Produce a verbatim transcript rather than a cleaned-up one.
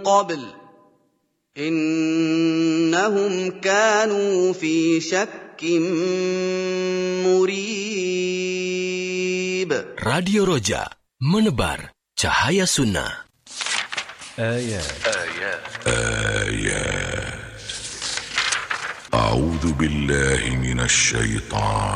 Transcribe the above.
قبل إنهم كانوا في شك مريب. Radio Roja, menebar cahaya sunnah. آيات آيات آيات أعوذ بالله من الشيطان